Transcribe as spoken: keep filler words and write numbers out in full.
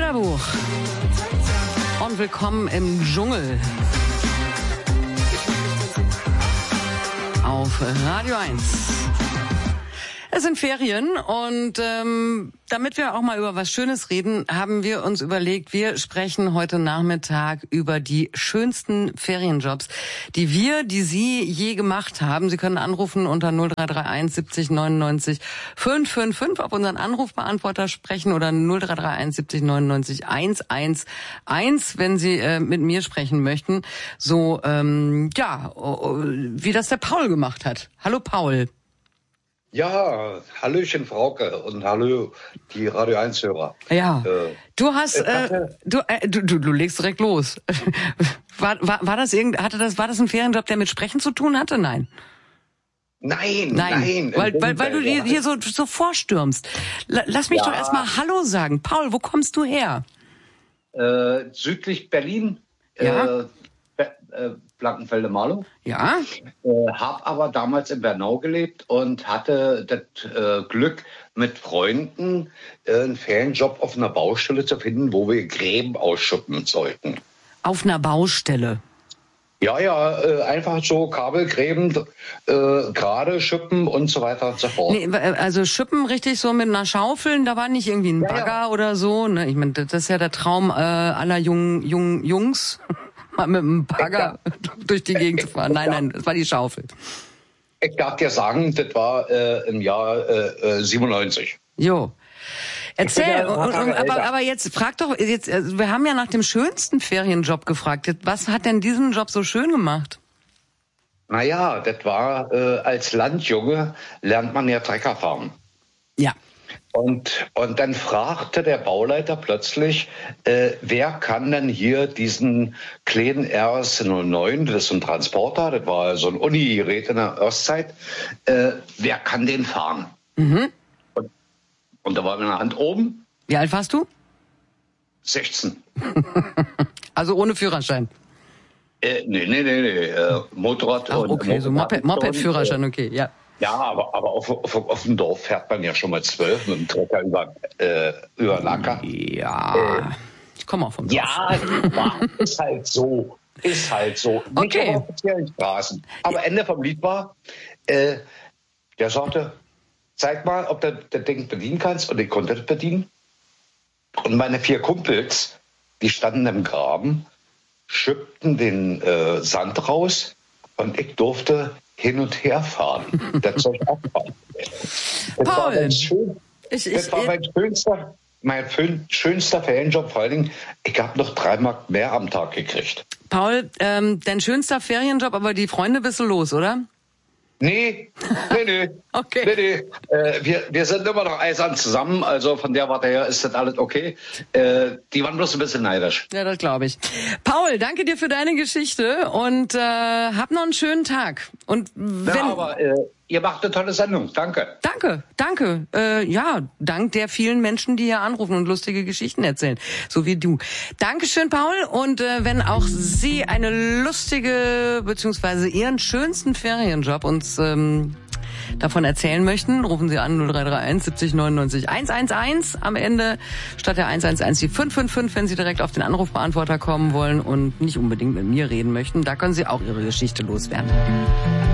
Bilderbuch. Und willkommen im Dschungel. Auf Radio eins. Es sind Ferien und ähm, damit wir auch mal über was Schönes reden, haben wir uns überlegt, wir sprechen heute Nachmittag über die schönsten Ferienjobs, die wir, die Sie je gemacht haben. Sie können anrufen unter null drei drei eins siebzig neunundneunzig fünf fünf fünf, auf unseren Anrufbeantworter sprechen oder null drei drei eins siebzig neunundneunzig hundertelf, wenn Sie äh, mit mir sprechen möchten. So, ähm, ja, wie das der Paul gemacht hat. Hallo Paul. Ja, Hallöchen Frauke und hallo die Radio eins Hörer. Ja, äh, du hast, äh, du, äh, du, du, du legst direkt los. war, war, war das irgend, hatte das, war das ein Ferienjob, der mit Sprechen zu tun hatte? Nein. Nein, nein, nein. Weil, weil, weil du dir hier so, so vorstürmst. Lass mich ja. doch erstmal Hallo sagen. Paul, wo kommst du her? Äh, südlich Berlin. Ja. Äh, äh, Blankenfelde-Marlow. Ja. Äh, hab aber damals in Bernau gelebt und hatte das äh, Glück, mit Freunden äh, einen Ferienjob auf einer Baustelle zu finden, wo wir Gräben ausschuppen sollten. Auf einer Baustelle? Ja, ja, äh, einfach so Kabelgräben, äh, gerade schippen und so weiter und so fort. Nee, also schippen richtig so mit einer Schaufel, da war nicht irgendwie ein Bagger ja, ja. oder so. Ne? Ich meine, das ist ja der Traum äh, aller jungen, jungen Jungs. Mal mit einem Bagger durch die Gegend zu fahren. Nein, nein, das war die Schaufel. Ich darf dir sagen, das war äh, im Jahr äh, siebenundneunzig. Jo. Erzähl, und, und, aber, aber jetzt frag doch, jetzt, also wir haben ja nach dem schönsten Ferienjob gefragt. Was hat denn diesen Job so schön gemacht? Naja, das war, äh, als Landjunge lernt man ja Trecker fahren. Ja. Und, und dann fragte der Bauleiter plötzlich, äh, wer kann denn hier diesen kleinen R S null neun, das ist ein Transporter, das war so ein Uni-Gerät in der Ostzeit, äh, wer kann den fahren? Mhm. Und, und da war meine Hand oben. Wie alt warst du? sechzehn. Also ohne Führerschein? Äh, nee, nee, nee, nee. Äh, Motorrad. Ach, okay, und so Moped-Führerschein, Moped okay, ja. Ja, aber, aber auf, auf, auf dem Dorf fährt man ja schon mal zwölf mit dem Trecker über, äh, über den Acker. Ja, äh, ich komme auch vom Dorf. Ja, ist halt so. Ist halt so. Nicht okay. auf offiziellen Straßen. Aber Ende vom Lied war, äh, der sagte, zeig mal, ob du das Ding bedienen kannst. Und ich konnte das bedienen. Und meine vier Kumpels, die standen im Graben, schippten den äh, Sand raus und ich durfte hin und her fahren. Das Zeug abfahren. Das Paul, war mein, schön, ich, das ich, war mein schönster, mein schönster Ferienjob. Vor allen Dingen, ich habe noch drei Mark mehr am Tag gekriegt. Paul, ähm, dein schönster Ferienjob, aber die Freunde bist du los, oder? Nee, nee, nee. Okay. Nee, nee. Äh, wir, wir sind immer noch eisern zusammen, also von der Warte her ist das alles okay. Äh, die waren bloß ein bisschen neidisch. Ja, das glaube ich. Paul, danke dir für deine Geschichte und äh, hab noch einen schönen Tag. Und wenn ja, aber äh, ihr macht eine tolle Sendung, danke. Danke, danke. Äh, ja, dank der vielen Menschen, die hier anrufen und lustige Geschichten erzählen, so wie du. Dankeschön, Paul. Und äh, wenn auch Sie eine lustige, beziehungsweise Ihren schönsten Ferienjob uns ähm, davon erzählen möchten, rufen Sie an null drei drei eins siebzig neunundneunzig hundertelf am Ende statt der eins eins eins die fünf fünf fünf, wenn Sie direkt auf den Anrufbeantworter kommen wollen und nicht unbedingt mit mir reden möchten. Da können Sie auch Ihre Geschichte loswerden.